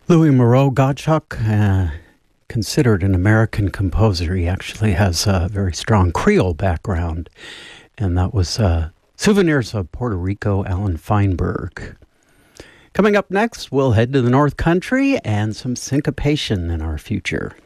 Louis Moreau Gottschalk, considered an American composer. He actually has a very strong Creole background, and that was Souvenirs of Puerto Rico, Alan Feinberg. Coming up next, we'll head to the North Country and some syncopation in our future.